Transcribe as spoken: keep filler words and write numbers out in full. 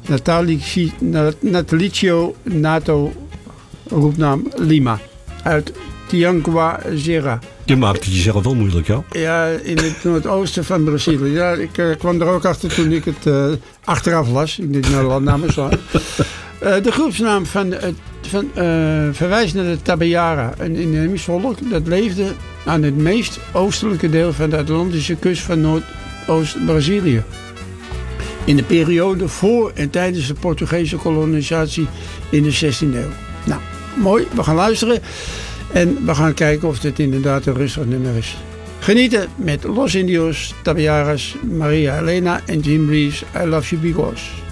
Natalici, Natalicio Nato, roepnaam Lima. Uit Tianguazera. Je maakt het jezelf wel moeilijk, ja? Ja, in het noordoosten van Brazilië. Ja, ik uh, kwam er ook achter toen ik het uh, achteraf las. Ik denk, nou, laat nou maar slaan. Uh, de groepsnaam van, uh, van, uh, verwijst naar de Tabajara, een inheems volk dat leefde aan het meest oostelijke deel van de Atlantische kust van Noordoost-Brazilië. In de periode voor en tijdens de Portugese kolonisatie in de zestiende eeuw. Nou, mooi. We gaan luisteren. En we gaan kijken of dit inderdaad een rustig nummer is. Genieten met Los Indios, Tabajaras, Maria Elena en Jim Reeves, I Love You Because.